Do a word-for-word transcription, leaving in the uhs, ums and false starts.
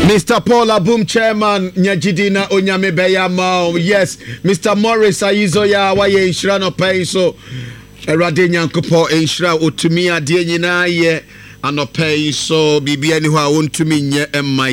Mister Paul Abum Chairman Nyajidina Onyame Beyama. Yes, Mister Morris Aizoya waye inshira no pay so Erade Nyankopo inshira otumi ade nyina ye anopay so bibia ni ho a wontumi nye emma